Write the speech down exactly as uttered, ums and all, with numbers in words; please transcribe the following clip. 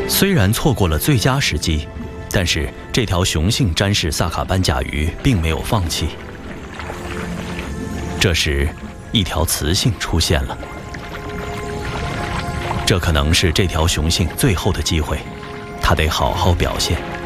虽然错过了最佳时机，但是这条雄性詹氏萨卡班甲鱼并没有放弃。这时，一条雌性出现了，这可能是这条雄性最后的机会，它得好好表现。